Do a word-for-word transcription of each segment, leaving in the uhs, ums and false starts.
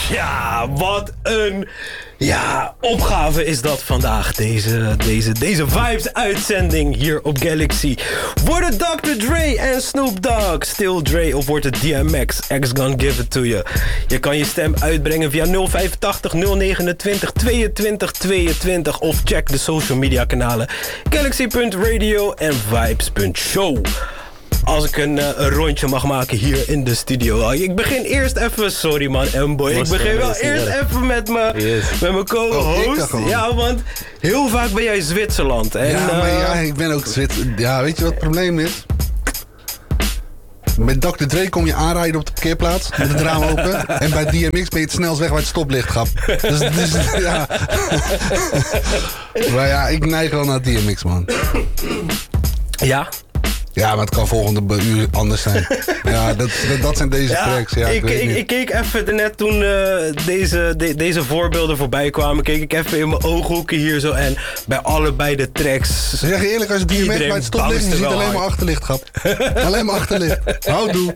Ja, wat een ja, opgave is dat vandaag. Deze, deze, deze Vibes-uitzending hier op Galaxy. Worden dokter Dre en Snoop Dogg Still Dre of wordt het D M X? X Gon Give It To You. Je kan je stem uitbrengen via nul vijf acht nul negenentwintig tweeëntwintig tweeëntwintig of check de social media kanalen galaxy punt radio en vibes punt show. Als ik een, uh, een rondje mag maken hier in de studio. Ik begin eerst even, sorry man, M-boy. Ik begin wel eerst even met mijn yes. met mijn co-host. Oh, ja, want heel vaak ben jij Zwitserland. En, ja, maar uh, ja, ik ben ook Zwitserland. Ja, weet je wat het probleem is? Met dokter Dre kom je aanrijden op de parkeerplaats met het raam open. En bij D M X ben je het snelst weg waar het stoplicht gaat. Dus, dus ja. Maar ja, ik neig wel naar D M X, man. Ja? Ja, maar het kan volgende uur anders zijn. Ja, dat, dat, dat zijn deze ja, tracks. Ja, ik, ik, ik, ik keek even net toen uh, deze, de, deze voorbeelden voorbij kwamen. Keek ik even in mijn ooghoeken hier zo. En bij allebei de tracks. Zeg je eerlijk, als je D M X bij het stoplicht, je ziet alleen hard. maar achterlicht, grap. Alleen maar achterlicht. Houdoe.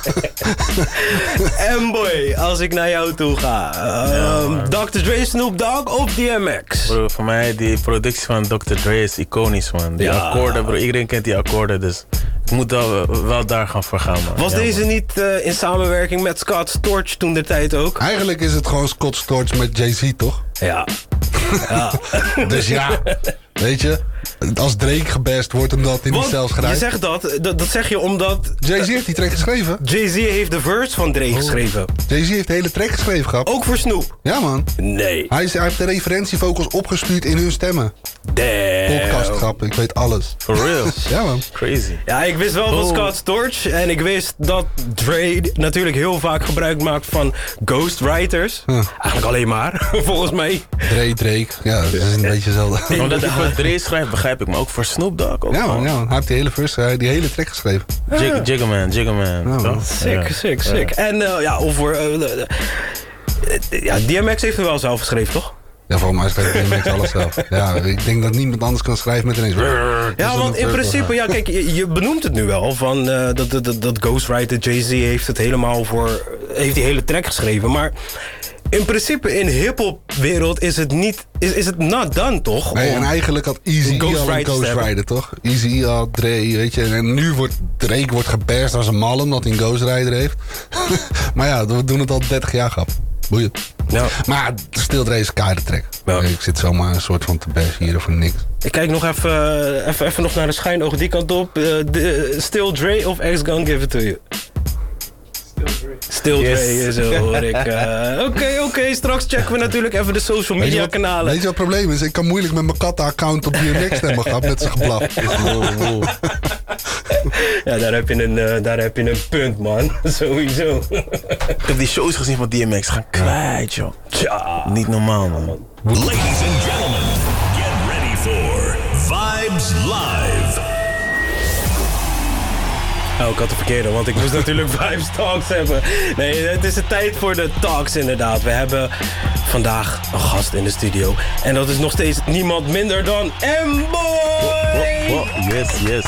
M-boy, als ik naar jou toe ga. Um, ja, dokter Dre, Snoop Dogg of D M X? Bro, voor mij, die productie van dokter Dre is iconisch, man. Die ja. akkoorden, bro. Iedereen kent die akkoorden, dus ik moet wel, wel daar gaan voor gaan, man. Was ja, deze man. niet uh, in samenwerking met Scott Storch toen de tijd ook? Eigenlijk is het gewoon Scott Storch met Jay-Z, toch? Ja. ja. Dus ja, weet je, als Drake gebest wordt omdat hij niet zelfs schrijft. Je zegt dat, dat, dat zeg je omdat... Jay-Z heeft die track geschreven. Jay-Z heeft de verse van Drake oh. geschreven. Jay-Z heeft de hele track geschreven gehad. Ook voor Snoop? Ja, man. Nee. Hij, is, hij heeft de referentievocals opgestuurd in hun stemmen. Damn. Podcast grap, ik weet alles. For real? Ja, man. Crazy. Ja, ik wist wel oh. van Scott Storch. En ik wist dat Dre natuurlijk heel vaak gebruik maakt van ghostwriters. Huh. Eigenlijk alleen maar, volgens mij. Dre, Drake. Ja, dat is een beetje hetzelfde. Omdat hij voor Dre schrijft, begrijp ik, maar ook voor Snoop Dogg. Ook ja, man, ja, man. Hij heeft die hele, verse, die hele track geschreven. Ah. Jig, Jiggaman, Jiggaman. Ja, sick, ja. sick, sick. Ja. En uh, ja, over... Uh, uh, uh, ja, D M X heeft er wel zelf geschreven, toch? Ja, volgens mij schrijft D M X alles zelf. Ja, ik denk dat niemand anders kan schrijven met ineens... Ja, want in principe, ja, kijk, je, je benoemt het nu wel. Van, uh, dat, dat, dat Ghostwriter Jay-Z heeft het helemaal voor... Heeft die hele track geschreven, maar... In principe in hip-hop wereld is het niet, is, is het not done, toch? Nee, en eigenlijk had Eazy-E al een Ghostwriter, toch? Eazy-E had Dre, weet je. En nu wordt Drake wordt geperst als een mal omdat hij een Ghostwriter heeft. Maar ja, we doen het al dertig jaar, grap. Boeien. Ja. Maar Still Dre is keiharde track. Ja. Ik zit zomaar een soort van te bashen hier voor niks. Ik kijk nog even, even, even nog naar de schijnoog die kant op. Uh, de, Still Dre of X Gon Give It To You? Still yes. Dre, zo hoor ik. Oké, uh, oké, okay, okay. Straks checken we natuurlijk even de social media wat, kanalen. Weet je wat het probleem is? Ik kan moeilijk met mijn katten-account op D M X stemmen gehad met zijn geblaf. Ja, daar heb, je een, uh, daar heb je een punt, man. Sowieso. Ik heb die shows gezien van D M X. Gaan kwijt, joh. Tja. Niet normaal, man. Ladies and gentlemen, get ready for Vibes Live. Oh, ik had de verkeerde, want ik moest natuurlijk Vibes Talks hebben. Nee, het is de tijd voor de talks inderdaad. We hebben vandaag een gast in de studio. En dat is nog steeds niemand minder dan M-boy! Yes, yes.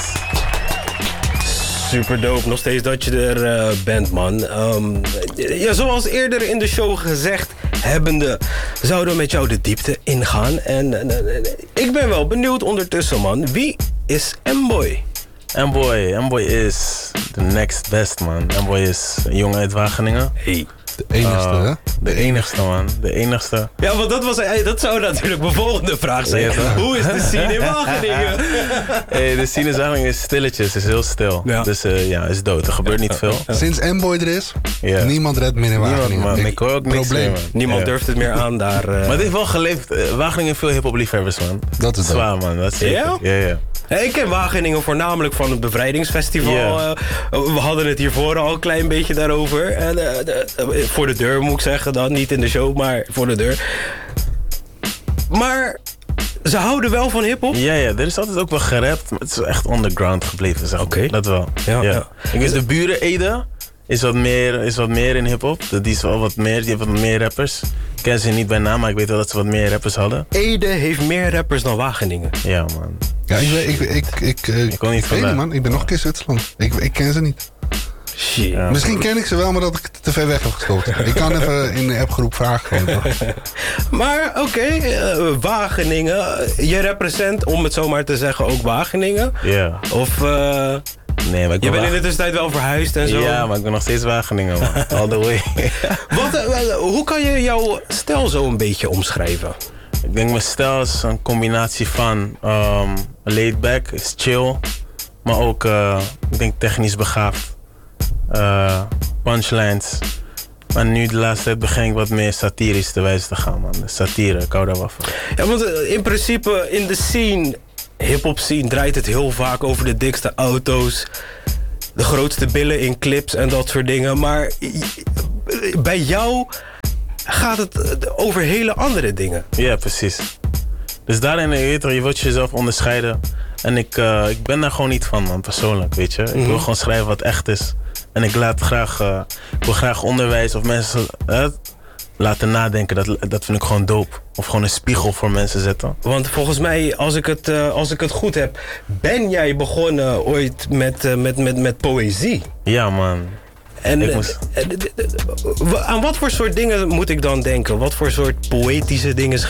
Super dope, nog steeds dat je er uh, bent, man. Um, ja, zoals eerder in de show gezegd hebbende, zouden we met jou de diepte ingaan. En uh, uh, ik ben wel benieuwd ondertussen, man. Wie is M-boy? M-boy, M-boy is the next best, man. M-boy is een jongen uit Wageningen. Hey. De enigste, uh, hè? De enigste, man. De enigste. Ja, want dat, was, dat zou natuurlijk mijn volgende vraag zijn. Ja, hoe is de scene in Wageningen? Hey, de scene in Wageningen is stilletjes, is heel stil. Ja. Dus uh, ja, is dood. Er gebeurt niet veel. Sinds M-boy er is, ja. niemand redt meer in Wageningen. Niemand, man. Ik hoor ook niks probleem. Meer, niemand ja. durft het meer aan daar. Uh... Maar het heeft wel geleefd. Uh, Wageningen heeft veel hip-hop liefhebbers, man. Dat is zwaar, man. Dat is zeker. Ja? Ja, ja. Hey, ik ken Wageningen voornamelijk van het bevrijdingsfestival. Yeah. Uh, we hadden het hiervoor al een klein beetje daarover. En, uh, de, uh, voor de deur moet ik zeggen dan. Niet in de show, maar voor de deur. Maar ze houden wel van hiphop? Ja, ja, er is altijd ook wel gerapt. Maar het is wel echt underground gebleven, zeg maar. Oké. Dat wel. Ja, ja. ja. Ik wist de buren Ede is wat meer, is wat meer in hiphop. Die is wel wat meer, die heeft wat meer rappers. Ik ken ze niet bij naam, maar ik weet wel dat ze wat meer rappers hadden. Ede heeft meer rappers dan Wageningen. Ja, man. Ja, ik, ik, ik, ik, ik, ik kon niet weet niet, man. Ik ben nog een keer Zwitserland. Ik, ik ken ze niet. Shit. Ja. Misschien ken ik ze wel, maar dat ik te ver weg heb gestopt. Ik kan even in de appgroep vragen. Maar oké, okay, uh, Wageningen. Je represent, om het zo maar te zeggen, ook Wageningen. Ja. Yeah. Of... Uh, Nee, maar ik je ben bent in de tussentijd wel verhuisd en zo. Ja, maar ik ben nog steeds Wageningen, man. All the way. Wat, uh, hoe kan je jouw stijl zo een beetje omschrijven? Ik denk mijn stijl is een combinatie van um, laid back, is chill. Maar ook, uh, ik denk technisch begaafd. Uh, punchlines. Maar nu de laatste tijd begin ik wat meer satirisch te wijze te gaan, man. De satire, ik hou daar wel van. Ja, want uh, in principe in de scene... hip-hop scene draait het heel vaak over de dikste auto's, de grootste billen in clips en dat soort dingen. Maar bij jou gaat het over hele andere dingen. Ja, precies. Dus daarin, je weet je, je wilt jezelf onderscheiden. En ik, uh, ik ben daar gewoon niet van, man, persoonlijk, weet je. Ik wil mm-hmm. gewoon schrijven wat echt is. En ik laat graag, uh, ik wil graag onderwijs of mensen uh, laten nadenken. Dat, dat vind ik gewoon dope. Of gewoon een spiegel voor mensen zetten. Want volgens mij, als ik het, uh, als ik het goed heb, ben jij begonnen ooit met, uh, met, met, met poëzie. Ja, man. En uh, moest... uh, uh, uh, aan wat voor soort dingen moet ik dan denken? Wat voor soort poëtische dingen